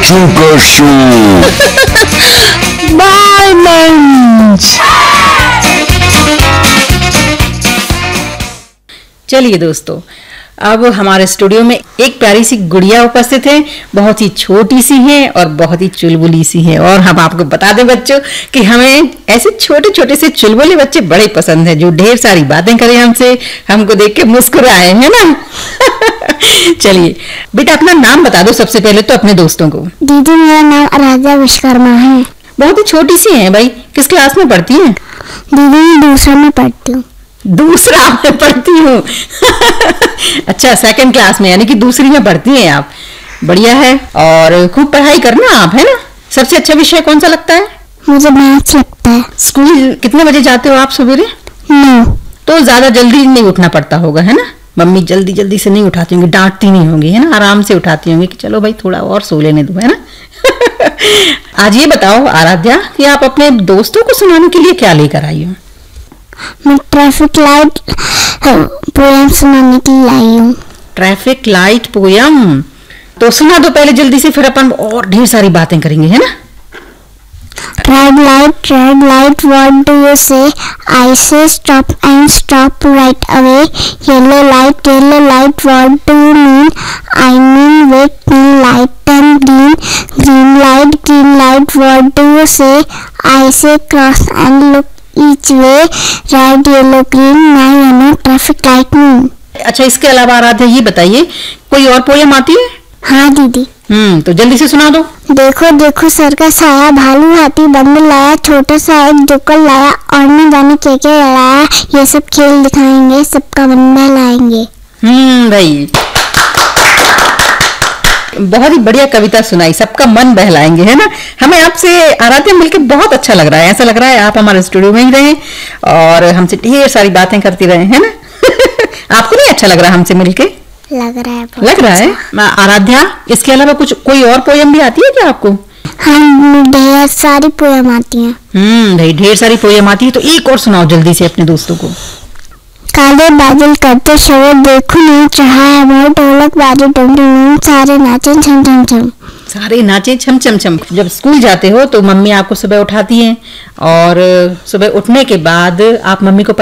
बच्चों का show by lunch. चलिए दोस्तों, अब हमारे स्टूडियो में एक प्यारी सी गुड़िया उपस्थित है। बहुत ही छोटी सी है और बहुत ही चुलबुली सी है। और हम आपको बता दें बच्चों कि हमें ऐसे छोटे छोटे से चुलबुले बच्चे बड़े पसंद हैं, जो ढेर सारी बातें करें हमसे, हमको देख के मुस्कुराए, है ना। चलिए बेटा, अपना नाम बता दो सबसे पहले तो अपने दोस्तों को। दीदी, मेरा नाम आराध्या विश्वकर्मा है। बहुत ही छोटी सी है भाई। किस क्लास में पढ़ती है? दीदी, मैं दूसरा में पढ़ती हूँ। दूसरा में पढ़ती हूँ। अच्छा, सेकंड क्लास में, यानी कि दूसरी में पढ़ती हैं आप। बढ़िया है। और खूब पढ़ाई करना आप, है ना। सबसे अच्छा विषय कौन सा लगता है? मुझे मैथ्स लगता है। स्कूल कितने बजे जाते हो आप सवेरे? 9। तो ज्यादा जल्दी नहीं उठना पड़ता होगा, है ना। मम्मी जल्दी जल्दी से नहीं उठाती होंगी, डांटती नहीं होंगी, है ना। आराम से उठाती होंगी कि चलो भाई थोड़ा और सो लेने दो, है ना। आज ये बताओ आराध्या कि आप अपने दोस्तों को सुनाने के लिए क्या लेकर आई हो? मैं ट्रैफिक लाइट पोएम सुनाने के लिए आई हूँ। ट्रैफिक लाइट पोयम तो सुना दो पहले जल्दी से, फिर अपन और ढेर सारी बातें करेंगे, है ना। Red light, what do you say? I say stop and stop right away. Yellow light, what do you mean? I mean wait till light turn green. Green light, what do you say? I say cross and look each way. Red, yellow, green, now you know traffic light mean. अच्छा, इसके अलावा आराध्या ये बताइए, कोई और poem आती है? हाँ दीदी। तो जल्दी से सुना दो। देखो देखो सर का साया, भालू हाथी बंदर लाया, छोटा सा एक जोकर लाया, और न जाने क्या क्या लड़ाया। ये सब खेल दिखाएंगे, सबका मन बहलाएंगे। भाई बहुत ही बढ़िया कविता सुनाई, सबका मन बहलाएंगे, है ना। हमें आपसे आराध्या मिलकर बहुत अच्छा लग रहा है। ऐसा लग रहा है आप हमारे स्टूडियो में ही रहे और हमसे ढेर सारी बातें करती रहे, है ना। आपको नहीं अच्छा लग रहा हमसे मिलके? लग रहा है, लग रहा है। आराध्या, इसके अलावा कुछ कोई और पोयम भी आती है क्या आपको? हाँ, ढेर सारी पोयम आती हैं। भाई ढेर सारी पोयम आती है, तो एक और सुनाओ जल्दी से अपने दोस्तों को। काले बादल करते शोर, देखो नहीं चाहा है मोर, ढोलक बाजे टुम सारे नाचे छम छम छम। सारे नाचे छम छम छम। जब स्कूल जाते हो तो मम्मी आपको सुबह उठाती हैं और सुबह उठने के बाद आप मम्मी को